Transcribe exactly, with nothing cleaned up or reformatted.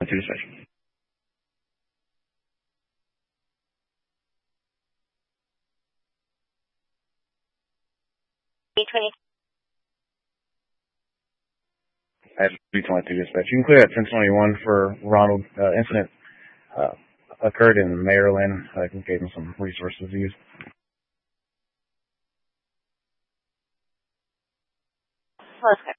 two dispatch. I have three twenty-two dispatch. You can clear that ten twenty-one for Ronald. Uh, incident uh, occurred in Maryland. I can give him some resources to use. Okay.